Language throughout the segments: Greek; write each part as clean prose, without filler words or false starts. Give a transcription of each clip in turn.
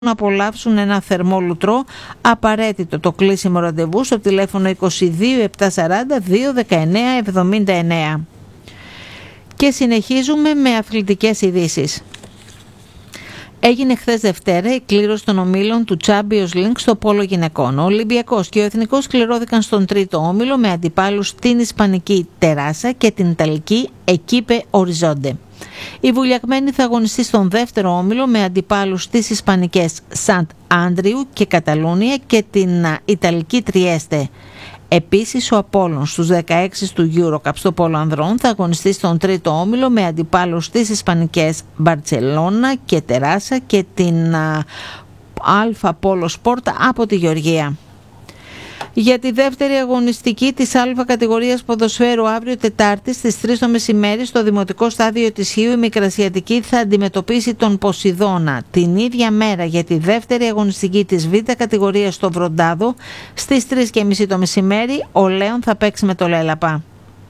να απολαύσουν ένα θερμό λουτρό. Απαραίτητο το κλείσιμο ραντεβού στο τηλέφωνο 22 740 219 79. Και συνεχίζουμε με αθλητικές ειδήσεις. Έγινε χθες Δευτέρα η κλήρωση των ομίλων του Champions League στο πόλο γυναικών. Ο Ολυμπιακός και ο Εθνικός κληρώθηκαν στον τρίτο όμιλο με αντιπάλους την Ισπανική Τεράσα και την Ιταλική Equipe Orizzonte. Η Βουλιαγμένη θα αγωνιστεί στον δεύτερο όμιλο με αντιπάλους τις Ισπανικές Σαντ Άντριου και Καταλούνια και την Ιταλική Τριέστε. Επίσης ο Απόλλων στους 16 του EuroCup στο πόλο ανδρών θα αγωνιστεί στον τρίτο όμιλο με αντιπάλους τις Ισπανικές Μπαρτσελώνα και Τεράσα και την Αλφα Πόλο Σπορτ από τη Γεωργία. Για τη δεύτερη αγωνιστική της Α κατηγορίας ποδοσφαίρου αύριο Τετάρτη στις 3 το μεσημέρι στο Δημοτικό Στάδιο της Χίου η Μικρασιατική θα αντιμετωπίσει τον Ποσειδώνα. Την ίδια μέρα για τη δεύτερη αγωνιστική της Β κατηγορίας στο Βροντάδο στις 3:30 το μεσημέρι ο Λέων θα παίξει με το Λέλαπα.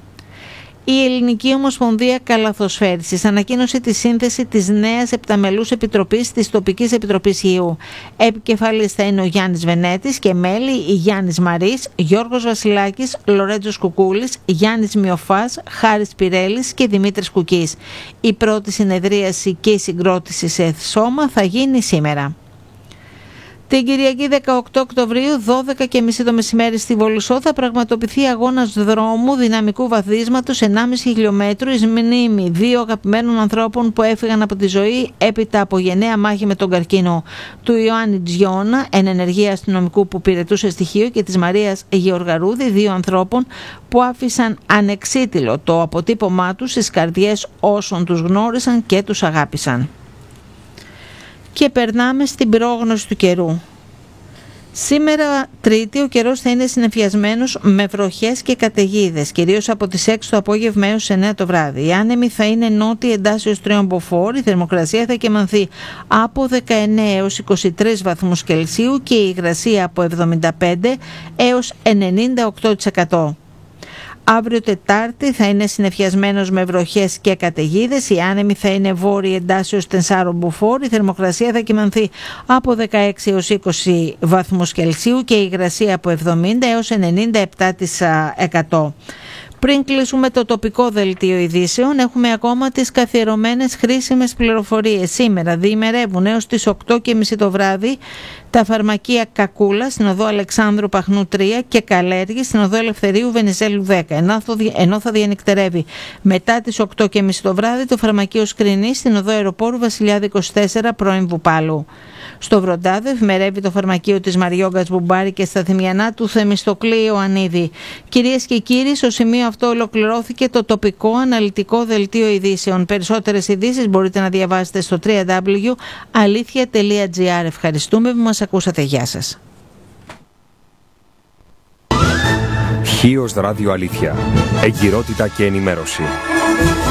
Η Ελληνική Ομοσπονδία Καλαθοσφαίρισης ανακοίνωσε τη σύνθεση της νέας επταμελούς επιτροπής της Τοπικής Επιτροπής Χιού. Επικεφαλής θα είναι ο Γιάννης Βενέτης και μέλη η Γιάννης Μαρής, Γιώργος Βασιλάκης, Λορέτζος Κουκούλης, Γιάννης Μιοφάς, Χάρης Πιρέλης και Δημήτρης Κουκής. Η πρώτη συνεδρίαση και η συγκρότηση σε σώμα θα γίνει σήμερα. Την Κυριακή 18 Οκτωβρίου, 12:30 το μεσημέρι στη Βολουσό, θα πραγματοποιηθεί αγώνας δρόμου δυναμικού βαθίσματος 1,5 χιλιόμετρου εις μνήμη δύο αγαπημένων ανθρώπων που έφυγαν από τη ζωή έπειτα από γενναία μάχη με τον καρκίνο, του Ιωάννη Τζιώνα, ενεργή αστυνομικού που υπηρετούσε στοιχείο, και της Μαρίας Γεωργαρούδη, δύο ανθρώπων που άφησαν ανεξίτηλο το αποτύπωμά τους στις καρδιές όσων τους γνώρισαν και τους αγάπησαν. Και περνάμε στην πρόγνωση του καιρού. Σήμερα Τρίτη ο καιρός θα είναι συννεφιασμένος με βροχές και καταιγίδες, κυρίως από τις 6 το απόγευμα έως 9 το βράδυ. Η άνεμη θα είναι νότια εντάσσεως 3 μποφόρ, η θερμοκρασία θα κυμανθεί από 19 έως 23 βαθμούς Κελσίου και η υγρασία από 75 έως 98%. Αύριο Τετάρτη θα είναι συννεφιασμένος με βροχές και καταιγίδες, η άνεμη θα είναι βόρεια εντάσσεως 4 μποφόρ, η θερμοκρασία θα κυμανθεί από 16 έως 20 βαθμούς Κελσίου και η υγρασία από 70 έως 97%. Πριν κλείσουμε το τοπικό δελτίο ειδήσεων, έχουμε ακόμα τις καθιερωμένες χρήσιμες πληροφορίες. Σήμερα διημερεύουν έως τις 8:30 το βράδυ τα φαρμακεία Κακούλα στην οδό Αλεξάνδρου Παχνού 3 και Καλέργη στην οδό Ελευθερίου Βενιζέλου 10, ενώ θα διανυκτερεύει μετά τις 8:30 το βράδυ το φαρμακείο Σκρινή στην οδό Αεροπόρου Βασιλιάδη 24 πρώην Βουπάλου. Στο Βροντάδο εφημερεύει το φαρμακείο της Μαριόγκας Μπουμπάρη και στα Θυμιανά του Θεμιστοκλή Ιωαννίδη. Κυρίες και κύριοι, στο σημείο αυτό ολοκληρώθηκε το τοπικό αναλυτικό δελτίο ειδήσεων. Περισσότερες ειδήσεις μπορείτε να διαβάσετε στο www.alithia.gr. Ευχαριστούμε που μας ακούσατε. Γεια σας. Χίος Ράδιο Αλήθεια. Εγκυρότητα και ενημέρωση.